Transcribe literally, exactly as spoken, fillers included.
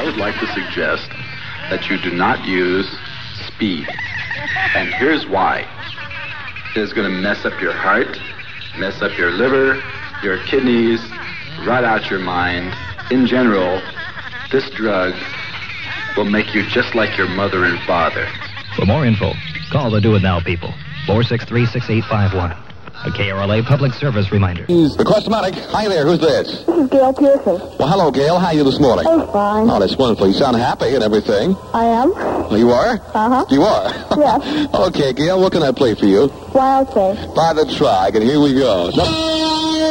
I would like to suggest that you do not use speed. And here's why. It is going to mess up your heart, mess up your liver, your kidneys, rot out your mind. In general, this drug will make you just like your mother and father. For more info, call the Do It Now people. four six three, six eight five one. A K R L A public service reminder. The Questomatic. Hi there, who's this? This is Gail Pearson. Well, hello, Gail. How are you this morning? I'm fine. Oh, that's wonderful. You sound happy and everything. I am. Well, you are? Uh-huh. You are? Yes. Okay, Gail, what can I play for you? Wild Thing. By the Trog, and here we go. No-